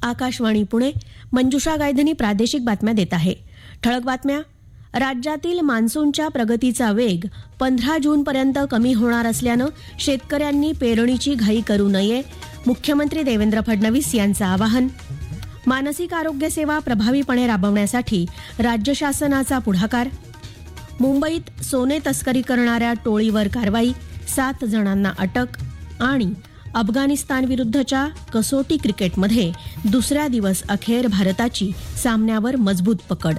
आकाशवाणी पुणे. मंजुषा गायधनी प्रादेशिक बातम्या देत आहे. ठळक बातम्या. राज्यातील मान्सूनच्या प्रगतीचा वेग 15 जूनपर्यंत कमी होणार असल्यानं शेतकऱ्यांनी पेरणीची घाई करू नये. मुख्यमंत्री देवेंद्र फडणवीस यांचं आवाहन. मानसिक आरोग्य सेवा प्रभावीपणे राबवण्यासाठी राज्य शासनाचा पुढाकार. मुंबईत सोने तस्करी करणाऱ्या टोळीवर कारवाई, 7 जणांना अटक. आणि अफगाणिस्तानविरुद्धच्या कसोटी क्रिकेटमध्ये दुसऱ्या दिवस अखेर भारताची सामन्यावर मजबूत पकड.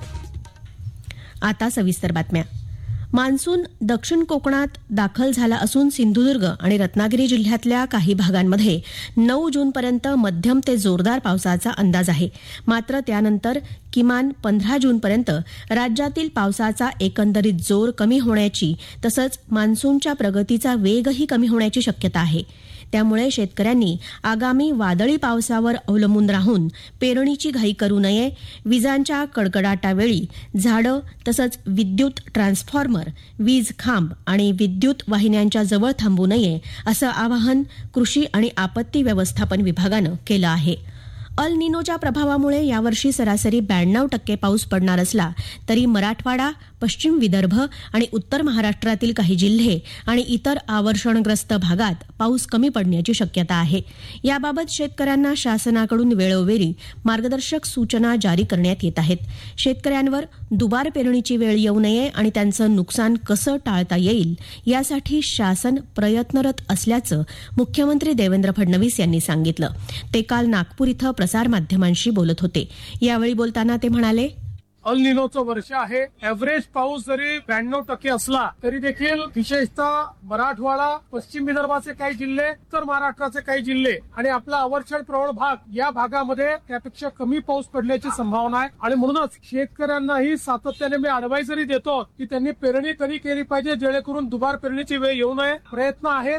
आता सविस्तर बातम्या. मान्सून दक्षिण कोकणात दाखल झाला असून सिंधुदुर्ग आणि रत्नागिरी जिल्ह्यातल्या काही भागांमध्ये 9 जूनपर्यंत मध्यम ते जोरदार पावसाचा अंदाज आहे. मात्र त्यानंतर किमान 15 जूनपर्यंत राज्यातील पावसाचा एकंदरीत जोर कमी होण्याची तसंच मान्सूनच्या प्रगतीचा वेगही कमी होण्याची शक्यता आहे. त्यामुळे शेतकऱ्यांनी आगामी वादळी पावसावर अवलंबून राहून पेरणीची घाई करू नये. विजांच्या कडकडाटावेळी झाडं तसंच विद्युत ट्रान्सफॉर्मर, वीज खांब आणि विद्युत वाहिन्यांच्या जवळ थांबू नये असं आवाहन कृषी आणि आपत्ती व्यवस्थापन विभागानं केलं आहे. अल निनोच्या प्रभावामुळे यावर्षी सरासरी 92% पाऊस पडणार असला तरी मराठवाडा, पश्चिम विदर्भ आणि उत्तर महाराष्ट्रातील काही जिल्हे आणि इतर आवर्षणग्रस्त भागात पाऊस कमी पडण्याची शक्यता आहे. याबाबत शेतकऱ्यांना शासनाकडून वेळोवेळी मार्गदर्शक सूचना जारी करण्यात येत आहेत. शेतकऱ्यांवर दुबार पेरणीची वेळ येऊ नये आणि त्यांचं नुकसान कसं टाळता येईल यासाठी शासन प्रयत्नरत असल्याचं मुख्यमंत्री देवेंद्र फडणवीस यांनी सांगितलं. ते काल नागपूर इथं प्रसारमाध्यमांशी बोलत होते. यावेळी बोलताना ते म्हणाले, अल निनोचं वर्ष आहे. एव्हरेज पाऊस जरी 92% असला तरी देखील विशेषतः मराठवाडा, पश्चिम विदर्भाचे काही जिल्हे, उत्तर महाराष्ट्राचे काही जिल्हे आणि आपला अवर्षण प्रवण भाग या भागामध्ये त्यापेक्षा कमी पाऊस पडण्याची संभावना आहे. आणि म्हणूनच शेतकऱ्यांनाही सातत्याने मी अडवायझरी देतो की त्यांनी पेरणी कधी केली पाहिजे जेणेकरून दुबार पेरणीची वेळ येऊ नये. प्रयत्न आहे